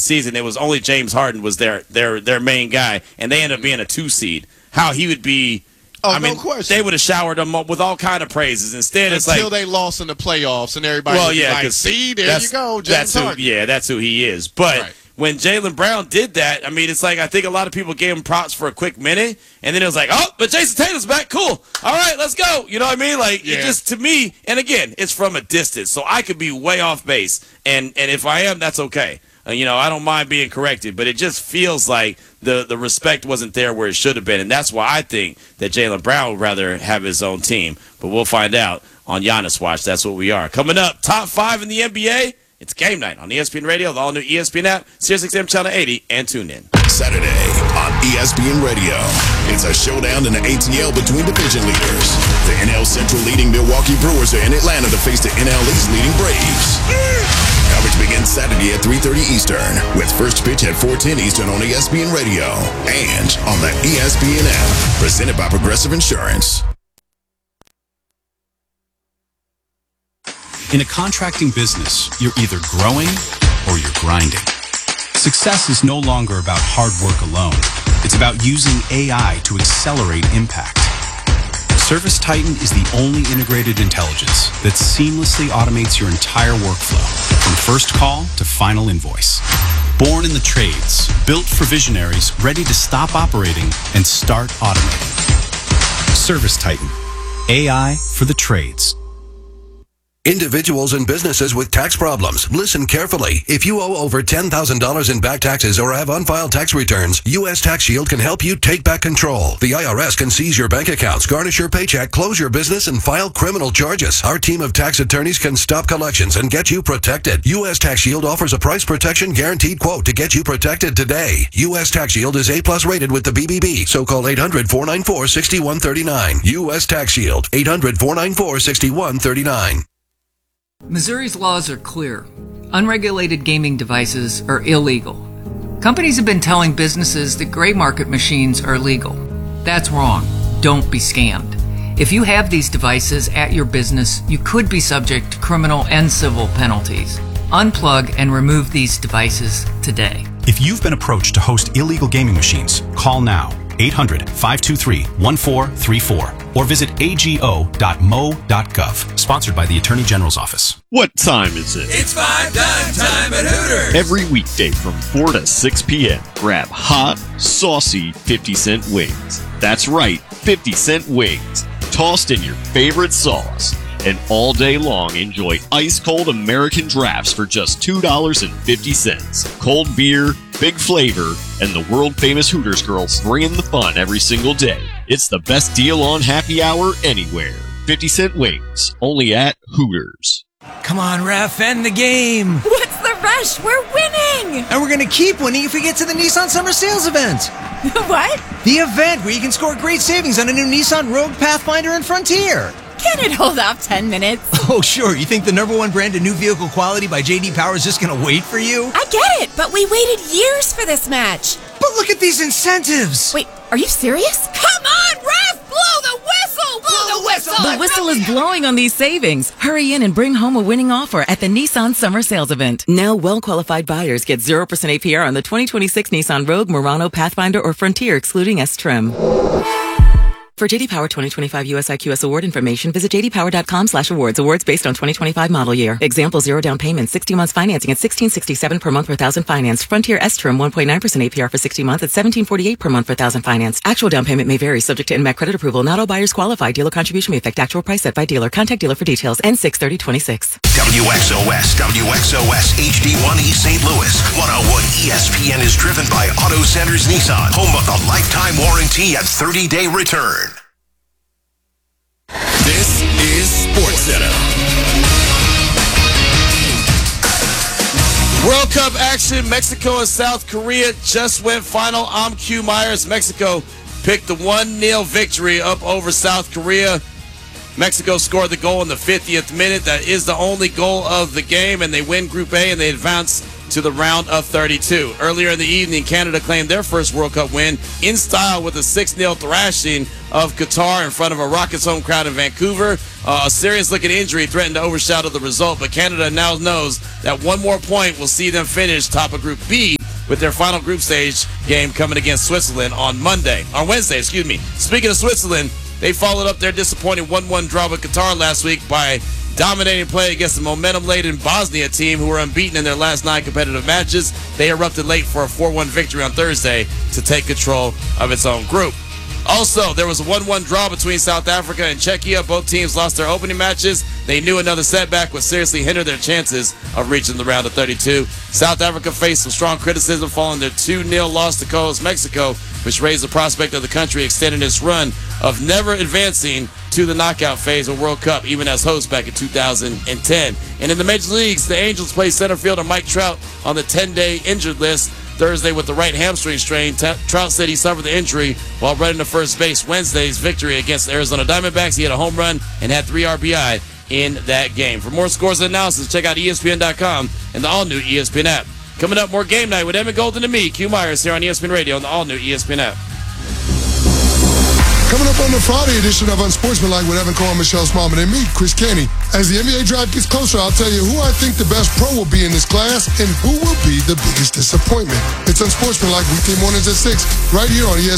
season, it was only James Harden was their main guy, and they ended up being a 2 seed. How he would be. No question. They would have showered him up with all kind of praises. Instead, it's like until they lost in the playoffs, and everybody was like, "See, there you go, James Harden." That's who he is. But Right. when Jaylen Brown did that, I mean, it's like I think a lot of people gave him props for a quick minute, and then it was like, oh, but Jason Tatum's back, cool. All right, let's go. You know what I mean? Like, It just, to me, and again, it's from a distance, so I could be way off base, and if I am, that's okay. I don't mind being corrected, but it just feels like the respect wasn't there where it should have been, and that's why I think that Jaylen Brown would rather have his own team. But we'll find out on Giannis Watch. That's what we are. Coming up, top 5 in the NBA. It's Game Night on ESPN Radio, the all-new ESPN app, SiriusXM Channel 80, and tune in. Saturday on ESPN Radio. It's a showdown in the ATL between division leaders. The NL Central leading Milwaukee Brewers are in Atlanta to face the NL East leading Braves. Coverage begins Saturday at 3:30 Eastern, with first pitch at 4:10 Eastern on ESPN Radio and on the ESPN app, presented by Progressive Insurance. In a contracting business, you're either growing or you're grinding. Success is no longer about hard work alone. It's about using AI to accelerate impact. ServiceTitan is the only integrated intelligence that seamlessly automates your entire workflow, from first call to final invoice. Born in the trades, built for visionaries ready to stop operating and start automating. ServiceTitan, AI for the trades. Individuals and businesses with tax problems, listen carefully. If you owe over $10,000 in back taxes or have unfiled tax returns, U.S. Tax Shield can help you take back control. The IRS can seize your bank accounts, garnish your paycheck, close your business, and file criminal charges. Our team of tax attorneys can stop collections and get you protected. U.S. Tax Shield offers a price protection guaranteed quote to get you protected today. U.S. Tax Shield is A+ rated with the BBB, so call 800-494-6139. U.S. Tax Shield, 800-494-6139. Missouri's laws are clear. Unregulated gaming devices are illegal. Companies have been telling businesses that gray market machines are legal. That's wrong. Don't be scammed. If you have these devices at your business, you could be subject to criminal and civil penalties. Unplug and remove these devices today. If you've been approached to host illegal gaming machines, call now. 800-523-1434 or visit ago.mo.gov. Sponsored by the Attorney General's Office. What time is it? It's 5 dime time at Hooters. Every weekday from 4 to 6 p.m. Grab hot, saucy 50-cent wings. That's right, 50-cent wings. Tossed in your favorite sauce. And all day long, enjoy ice-cold American drafts for just $2.50. Cold beer, big flavor, and the world-famous Hooters girls bringing the fun every single day. It's the best deal on happy hour anywhere. 50-cent wings, only at Hooters. Come on, ref, end the game. What's the rush? We're winning. And we're going to keep winning if we get to the Nissan Summer Sales event. What? The event where you can score great savings on a new Nissan Rogue, Pathfinder, and Frontier. Can it hold off 10 minutes? Oh, sure. You think the #1 brand of new vehicle quality by J.D. Power is just going to wait for you? I get it, but we waited years for this match. But look at these incentives. Wait, are you serious? Come on, ref! Blow the whistle! Blow the whistle! The whistle is blowing on these savings. Hurry in and bring home a winning offer at the Nissan Summer Sales Event. Now, well-qualified buyers get 0% APR on the 2026 Nissan Rogue, Murano, Pathfinder, or Frontier, excluding S-Trim. For J.D. Power 2025 US IQS award information, visit jdpower.com/awards. Awards based on 2025 model year. Example, 0 down payment, 60 months financing at $1,667 per month per thousand financed. Frontier S-Trim 1.9% APR for 60 months at $1,748 per month per thousand financed. Actual down payment may vary, subject to NMAC credit approval. Not all buyers qualify. Dealer contribution may affect actual price set by dealer. Contact dealer for details. N6/3026. WXOS HD1 East St. Louis. 101 ESPN is driven by Auto Centers Nissan, home of the lifetime warranty and 30-day return. This is SportsCenter. World Cup action. Mexico and South Korea just went final. I'm Q Myers. Mexico picked the 1-0 victory up over South Korea. Mexico scored the goal in the 50th minute. That is the only goal of the game, and they win Group A, and they advance to the round of 32. Earlier in the evening, Canada claimed their first World Cup win in style with a 6-0 thrashing of Qatar in front of a Rockets home crowd in Vancouver. A serious-looking injury threatened to overshadow the result, but Canada now knows that one more point will see them finish top of Group B with their final group stage game coming against Switzerland on Wednesday. Speaking of Switzerland, they followed up their disappointing 1-1 draw with Qatar last week by dominating play against the momentum-laden Bosnia team, who were unbeaten in their last 9 competitive matches. They erupted late for a 4-1 victory on Thursday to take control of its own group. Also, there was a 1-1 draw between South Africa and Czechia. Both teams lost their opening matches. They knew another setback would seriously hinder their chances of reaching the round of 32. South Africa faced some strong criticism following their 2-0 loss to co-host Mexico, which raised the prospect of the country extending its run of never advancing to the knockout phase of World Cup, even as host back in 2010. And in the major leagues, the Angels played center fielder Mike Trout on the 10-day injured list Thursday with the right hamstring strain. Trout said he suffered the injury while running to first base. Wednesday's victory against the Arizona Diamondbacks, he had a home run and had 3 RBI in that game. For more scores and analysis, check out ESPN.com and the all-new ESPN app. Coming up, more Game Night with Evan Golden and me, Q Myers, here on ESPN Radio and the all-new ESPN app. Coming up on the Friday edition of Unsportsmanlike with Evan Cole and Michelle Smallman and me, Chris Kenny. As the NBA draft gets closer, I'll tell you who I think the best pro will be in this class and who will be the biggest disappointment. It's Unsportsmanlike weekday mornings at 6 right here on ESPN.